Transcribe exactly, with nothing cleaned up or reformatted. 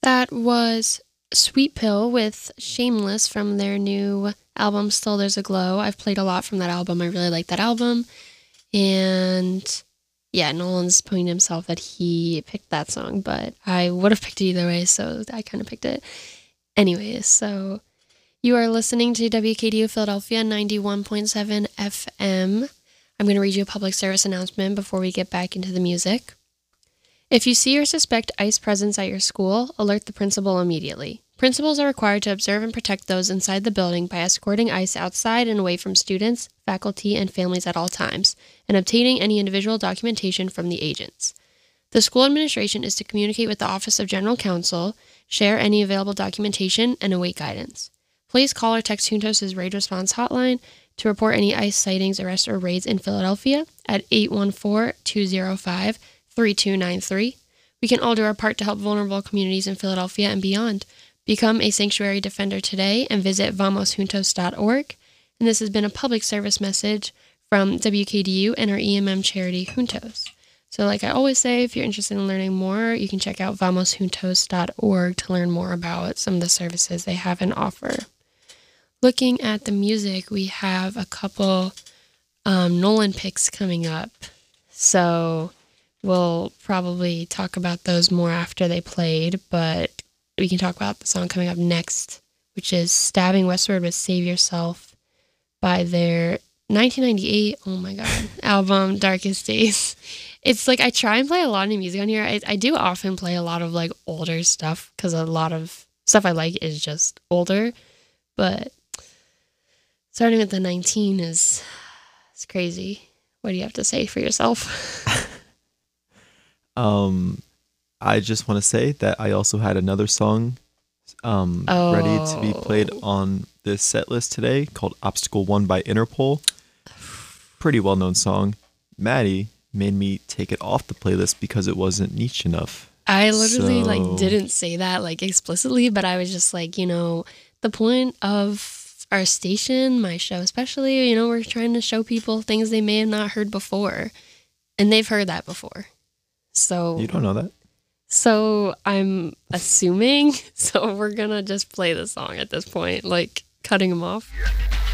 That was Sweet Pill with Shameless from their new album, Still There's a Glow. I've played a lot from that album. I really like that album. And yeah, Nolan's pointing himself that he picked that song, but I would have picked it either way, so I kind of picked it. Anyways, so you are listening to W K D U Philadelphia ninety-one point seven F M. I'm going to read you a public service announcement before we get back into the music. If you see or suspect ICE presence at your school, alert the principal immediately. Principals are required to observe and protect those inside the building by escorting ICE outside and away from students, faculty, and families at all times, and obtaining any individual documentation from the agents. The school administration is to communicate with the Office of General Counsel, share any available documentation, and await guidance. Please call or text Juntos' raid response hotline to report any ICE sightings, arrests, or raids in Philadelphia at eight one four, two zero five, three two nine three. We can all do our part to help vulnerable communities in Philadelphia and beyond. Become a sanctuary defender today and visit vamos juntos dot org. And this has been a public service message from W K D U and our E M M charity Juntos. So like I always say, if you're interested in learning more, you can check out vamos juntos dot org to learn more about some of the services they have and offer. Looking at the music, we have a couple um, Nolan picks coming up. So we'll probably talk about those more after they played, but we can talk about the song coming up next, which is Stabbing Westward with Save Yourself by their nineteen ninety-eight, oh my god, album Darkest Days. It's like I try and play a lot of new music on here. I, I do often play a lot of like older stuff because a lot of stuff I like is just older, but starting with the nineteen is, is crazy. What do you have to say for yourself? um, I just want to say that I also had another song um, oh. ready to be played on this set list today called Obstacle One by Interpol. Pretty well-known song. Maddie made me take it off the playlist because it wasn't niche enough. I literally so... like didn't say that like explicitly, but I was just like, you know, the point of our station, my show especially, you know, we're trying to show people things they may have not heard before, and they've heard that before. So you don't know that? So I'm assuming, so we're gonna just play the song at this point, like cutting them off.